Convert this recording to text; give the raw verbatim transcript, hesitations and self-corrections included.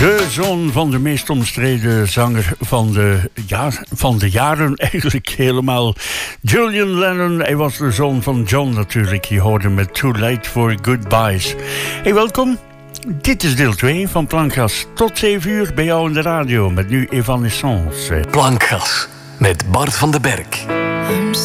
De zoon van de meest omstreden zanger van de, ja, van de jaren eigenlijk helemaal. Julian Lennon, hij was de zoon van John natuurlijk. Je hoorde met Too Late for Goodbyes. Hey, welkom. Dit is deel twee van Plankgas. Tot zeven uur bij jou in de radio met nu Evanescence. Plankgas met Bart van den Berg.